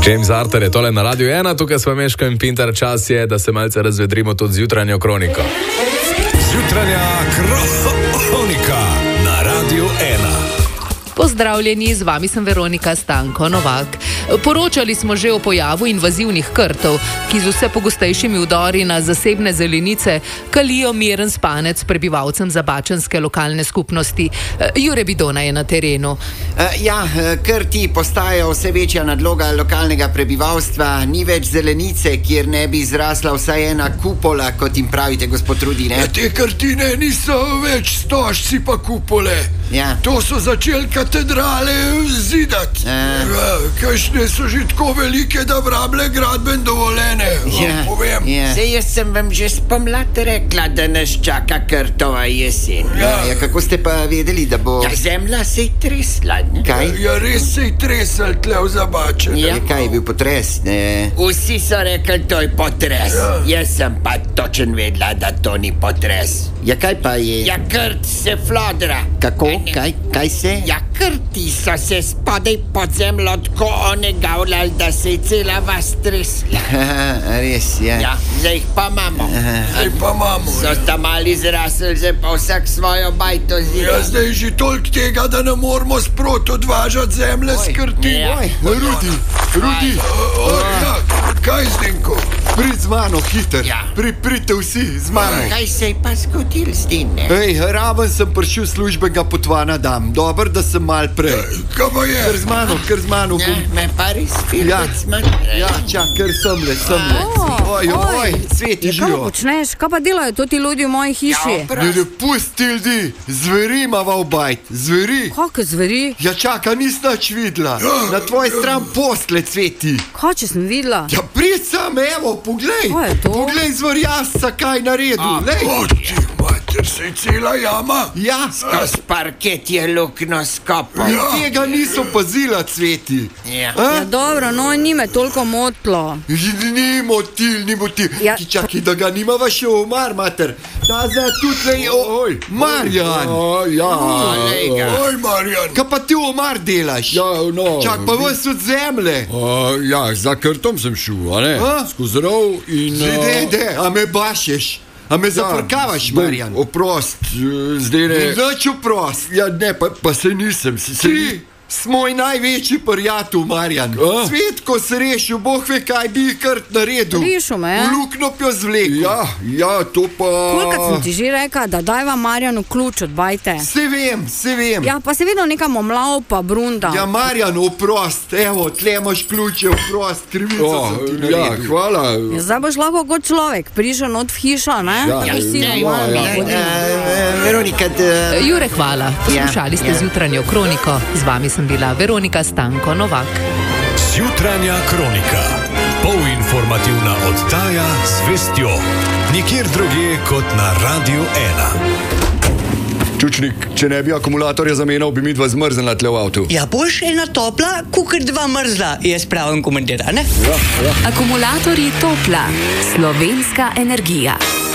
James Arthur je tole na Radio 1, tukaj smo Meško in Pintar, čas je, da se malce razvedrimo tudi z jutranjo kroniko. Jutranja kronika na Radio 1. Pozdravljeni, z vami sem Veronika Stanko Novak. Poročali smo že o pojavu invazivnih krtov, ki z vse pogostejšimi vdori na zasebne zelenice kalijo miren spanec prebivalcem zabačanske lokalne skupnosti. Jure Bidona je na terenu. Krti postajajo vse večja nadloga lokalnega prebivalstva. Ni več zelenice, kjer ne bi zrasla vsaj ena kupola, kot jim pravite, gospod Rudi, ne? Te krtine niso več stožci pa kupole. Ja. To so začeli katedrale zidati. Kakšne so že tako velike, da vrable gradben dovoljene. Povem. Sej jaz sem vam že spomlad rekla, da nas čaka krtova jesen. Kako ste pa vedeli, da bo... zemlja se je tresla, ne? Kaj? Res se je tresel tle v Zabačene. Kaj je bil potres, ne? Vsi so rekli, to je potres. Jaz sem pa točen vedela, da to ni potres. Kaj pa je? Krt se flodra. Kako? Kaj se? Krti so se spodaj pod zemljo tako onegavljali, da se je cela vas tresla. Res, ja. Zdaj jih pa imamo. So ta mali zrasli, zdaj pa vsak svojo bajto zira. Zdaj je že toliko tega, da ne moramo sprot odvažati zemlje s krti. Rudi. Kaj Zdenko? Prid z mano, hiter. Pridite vsi z mano. Kaj se je pa zgodil s tem, ne? Raven sem prišel službenega potvana dam. Dober, da sem mal prej. Kaj pa je? Kar z mano. Me pa res kar semle. Oj, Sveti živo. Kaj počneš? Kaj pa delajo to ti ljudi v moji hiši? Ne pusti ljudi. Zveri imava v bajt. Zveri. Kakve zveri? Čaka, nis nič videla. Na tvoji stran posle, Sveti. Kaj, če sem videla? Prid sam, evo, poglej. Kaj je to? Poglej zvorjasca, kaj naredil. Oči, mater, se je cela jama. Skozi parket je lukno skopal. Tega niso pazila, Sveti. Dobro, ni me toliko motlo. Ni motil. Čakaj, da ga nimava še omar, mater. Ta zdaj tudi, Marjan. Oj, Marjan. Kaj pa ti omar delaš? Čak, pa vas od zemlje. Za krtom sem šel, a ne? Skozi rov in... A me bašeš? A me zafrkavaš, Marjan? Oprost, zdaj ne... Nič oprost. Ne, pa se nisem. Ti smo največji prijatelj, Marjan. Svet, ko se rešil, Bog ve, kaj bi krt naredil. Rešil me, V luknjo pjo zvlekel. To pa... Kolikrat sem ti že rekla, da dajva Marjanu ključ od bajte? Se vem. Pa se vedno nekam omlav pa brunda. Marjan, oprost. Evo, tle imaš ključe, oprost. Krivico sem ti naredil. Hvala. Zdaj boš lahko kot človek prišel not v hišo, ne? Veronika, Jure, hvala. Poslušali ste zjutranjo kroniko. Z vami sem bila Veronika Stanko Novak. Jutranja kronika. Polinformativna oddaja z vestjo. Nikjer drugje kot na Radio 1. Čučnik, če ne bi akumulatorja zamenjal, bi mi dva zmrznila tle v avtu. Boš ena topla, kukr dva mrzla, jaz pravim komentar, ne? Akumulatorji Topla. Slovenska energija.